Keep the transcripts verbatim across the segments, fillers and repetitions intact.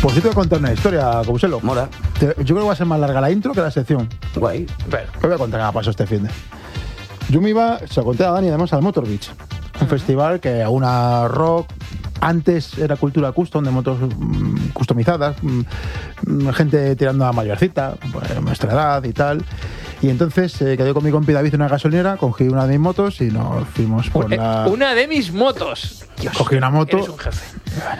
Pues yo te voy a contar una historia, Couselo. Mola. Te- yo creo que va a ser más larga la intro que la sección. Guay. Pero, Te voy a contar qué me pasó este fin de. Yo me iba, se lo conté a Dani además, al Motor Beach. Un festival que a una rock. Antes era cultura custom, de motos mm, customizadas, mm, gente tirando a mayorcita, pues, nuestra edad y tal. Y entonces eh, quedé con mi compi David en una gasolinera, cogí una de mis motos y nos fuimos por la. una de mis motos. Dios, Cogí una moto. Eres un jefe.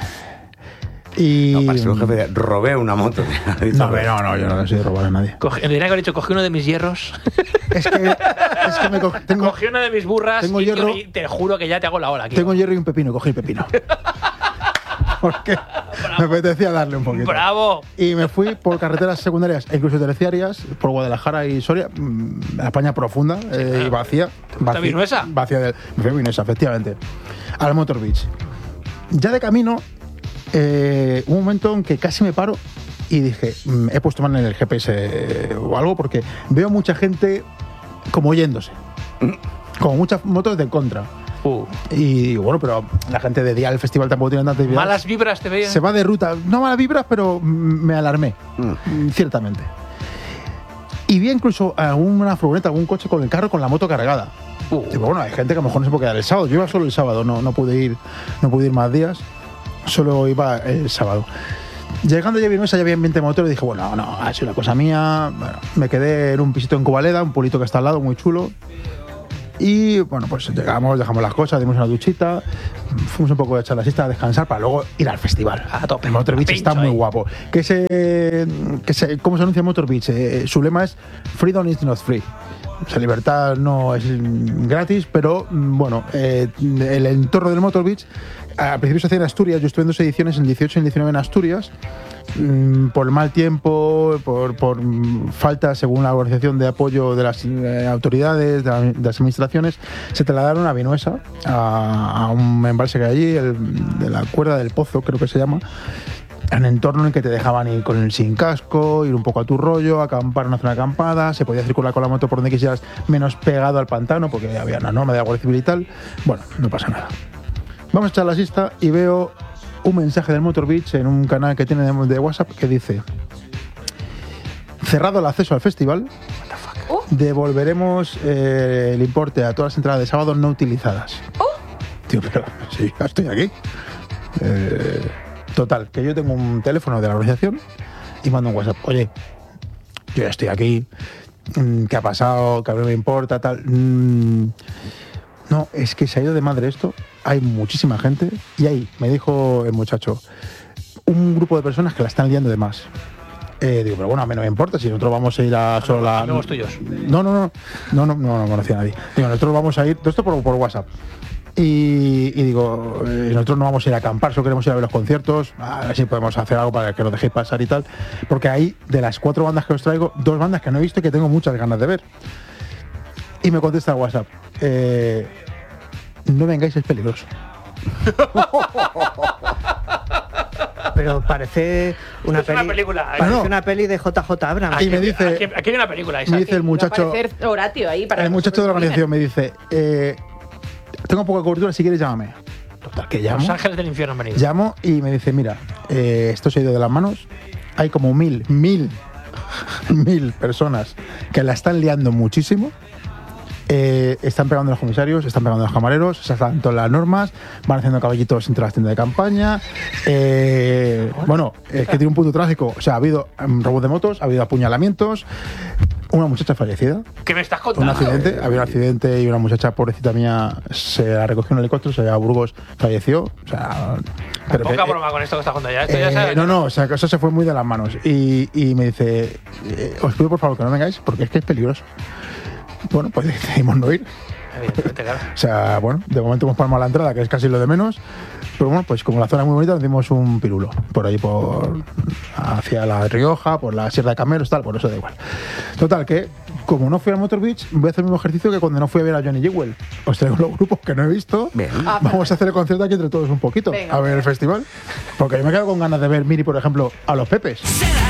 Y. No, para ser un jefe de robé una moto. No, hombre, no, no, yo no le sé robar a nadie. Cogí, tendría que haber dicho, cogí uno de mis hierros. Es que, es que me cogí, tengo, Cogí una de mis burras tengo y, hierro. y te juro que ya te hago la ola aquí. tengo hierro y un pepino, cogí el pepino. Porque me apetecía darle un poquito. ¡Bravo! Y me fui por carreteras secundarias e incluso terciarias, por Guadalajara y Soria, mm, España profunda eh, y vacía. gusta Vinuesa? Vacía de. Me fui a Vinuesa, efectivamente. Al Motor Beach. Ya de camino, eh, un momento en que casi me paro y dije, mm, he puesto mano en el G P S eh, o algo, porque veo mucha gente como yéndose. Como muchas motos de contra. Uh, Y digo, bueno, pero la gente de día del festival tampoco tiene tanta actividad. malas vibras te veían. Se va de ruta. No malas vibras, pero mm, me alarmé, Mm. mm, ciertamente. Y vi incluso alguna furgoneta, algún coche con el carro con la moto cargada. Uh, Digo, bueno, hay gente que a lo mejor no se puede quedar el sábado. Yo iba solo el sábado, no, no pude ir, no pude ir más días. Solo iba el sábado. Llegando ya a Vinuesa ya había veinte motores y dije, bueno, no, ha sido una cosa mía. Bueno, me quedé en un pisito en Cubaleda, un pueblito que está al lado, muy chulo. Y bueno, pues llegamos, dejamos las cosas, dimos una duchita, fuimos un poco a echar la siesta, a descansar para luego ir al festival. A tope. El Motor Beach Pincho está muy ahí. guapo. Que se, que se, ¿Cómo se anuncia Motor Beach? Eh, su lema es Freedom is not free. O sea, libertad no es mm, gratis, pero mm, bueno, eh, el entorno del Motor Beach, al principio se hacía en Asturias, yo estuve en dos ediciones, en el dieciocho y en el diecinueve en Asturias. Mm, por el mal tiempo, por, por mm, falta, según la organización, de apoyo de las eh, autoridades, de, la- de las administraciones, se trasladaron a Vinuesa, a, a un embalse que hay allí, el, de la Cuerda del Pozo, creo que se llama, un entorno en el que te dejaban ir con el sin casco, ir un poco a tu rollo, acampar en una zona acampada, se podía circular con la moto por donde quisieras, menos pegado al pantano, porque había una norma de la Guardia Civil y tal. Bueno, no pasa nada. Vamos a echar la siesta y veo un mensaje del Motor Beach en un canal que tiene de, de WhatsApp que dice: cerrado el acceso al festival, Oh. devolveremos eh, el importe a todas las entradas de sábado no utilizadas. Tío, pero sí, ya estoy aquí. Eh, total, que yo tengo un teléfono de la organización y mando un WhatsApp. Oye, yo ya estoy aquí. mm, ¿Qué ha pasado? ¿Qué a mí me importa? Tal. Mm, no, es que se ha ido de madre esto. Hay muchísima gente. Y ahí me dijo el muchacho, un grupo de personas que la están liando de más. Eh, digo, pero bueno, a mí no me importa si nosotros vamos a ir a solo la. amigos tuyos. No, no, no, no, no, no, no conocía a nadie. Digo, nosotros vamos a ir, todo esto por, por WhatsApp. Y, y digo, eh, nosotros no vamos a ir a acampar, solo queremos ir a ver los conciertos, a ver si podemos hacer algo para que nos dejéis pasar y tal. Porque hay, de las cuatro bandas que os traigo, dos bandas que no he visto y que tengo muchas ganas de ver. Y me contesta el WhatsApp, eh, no vengáis, es peligroso. Pero parece una, Es una peli, película. Parece Ah, no. una peli de J J Abrams. Y me dice- Aquí, aquí hay una película, Me Isaac. dice el muchacho, Va a aparecer Horatio ahí para el que muchacho de la vosotros organización me dice, eh, tengo poca cobertura, si quieres llámame. Total, que llamo. Los Ángeles del Infierno han venido. Llamo y me dice, mira, eh, esto se ha ido de las manos. Hay como mil, mil, mil personas que la están liando muchísimo. Eh, están pegando a los comisarios, están pegando a los camareros, se saltan todas las normas, van haciendo caballitos entre las tiendas de campaña. Eh, bueno, es que tiene un punto trágico. O sea, ha habido um, robos de motos, ha habido apuñalamientos, una muchacha fallecida. ¿Qué me estás Un contando? accidente, había un accidente y una muchacha pobrecita mía se la recogió en un helicóptero, se llevó a Burgos, falleció. O sea, pero Poca que- broma con esto que estás contando ya. Esto ya eh, sabes. no, no, o sea, que eso se fue muy de las manos. Y, y me dice, eh, os pido por favor que no vengáis porque es que es peligroso. Bueno, pues decidimos no ir. Evidentemente, claro. O sea, bueno, de momento hemos palmado la entrada, que es casi lo de menos. Pero bueno, pues como la zona es muy bonita, nos dimos un pirulo. Por ahí, por hacia La Rioja, por la Sierra de Cameros, tal, por eso da igual. Total, que como no fui al Motor Beach, voy a hacer el mismo ejercicio que cuando no fui a ver a Johnny Jewel. Os traigo los grupos que no he visto. Bien. Ah, Vamos a hacer el concierto aquí entre todos un poquito, Venga. a ver el festival. Porque yo me quedo con ganas de ver Miri, por ejemplo, a los Pepes.